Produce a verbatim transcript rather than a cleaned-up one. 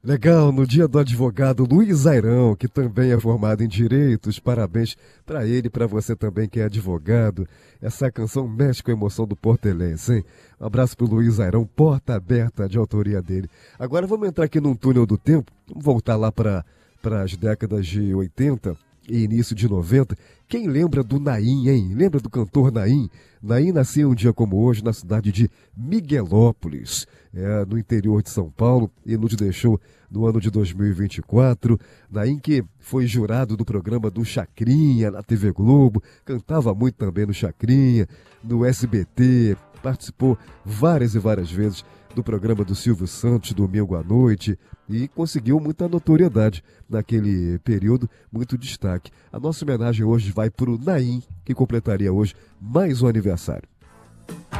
Legal, no dia do advogado Luiz Airão, que também é formado em direitos. Parabéns para ele e para você também que é advogado. Essa canção mexe com a emoção do portelense, hein? Um abraço pro Luiz Airão, Porta Aberta, de autoria dele. Agora vamos entrar aqui num túnel do tempo, vamos voltar lá para para as décadas de oitenta e início de noventa. Quem lembra do Naim, hein? Lembra do cantor Naim? Naim nasceu um dia como hoje na cidade de Miguelópolis, é, no interior de São Paulo, e nos deixou no ano de dois mil e vinte e quatro. Naim, que foi jurado do programa do Chacrinha na T V Globo, cantava muito também no Chacrinha, no S B T, participou várias e várias vezes do programa do Silvio Santos, domingo à noite, e conseguiu muita notoriedade naquele período, muito destaque. A nossa homenagem hoje vai para o Naim, que completaria hoje mais um aniversário.